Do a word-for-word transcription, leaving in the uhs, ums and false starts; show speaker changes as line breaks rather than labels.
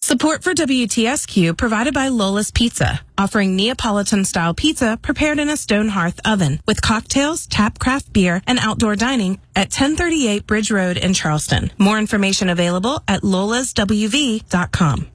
Support for W T S Q provided by Lola's Pizza, offering Neapolitan-style pizza prepared in a stone hearth oven with cocktails, tap craft beer, and outdoor dining at ten thirty-eight Bridge Road in Charleston. More information available at lolas w v dot com.